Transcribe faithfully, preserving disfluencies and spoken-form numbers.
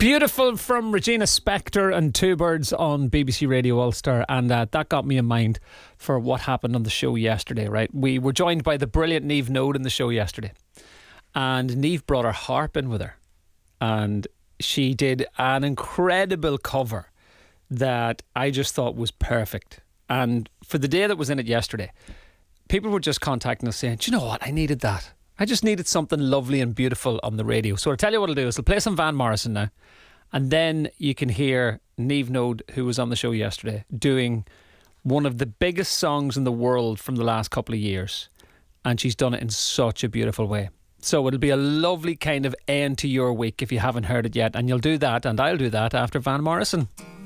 Beautiful from Regina Spektor and Two Birds on B B C Radio Ulster, and uh, that got me in mind for what happened on the show yesterday, right? We were joined by the brilliant Niamh Node in the show yesterday, and Niamh brought her harp in with her, and she did an incredible cover that I just thought was perfect. And for the day that was in it yesterday, people were just contacting us saying, do you know what, I needed that. I just needed something lovely and beautiful on the radio. So I'll tell you what I'll do is I'll play some Van Morrison now, and then you can hear Niamh Node, who was on the show yesterday, doing one of the biggest songs in the world from the last couple of years, and she's done it in such a beautiful way. So it'll be a lovely kind of end to your week if you haven't heard it yet, and you'll do that, and I'll do that after Van Morrison.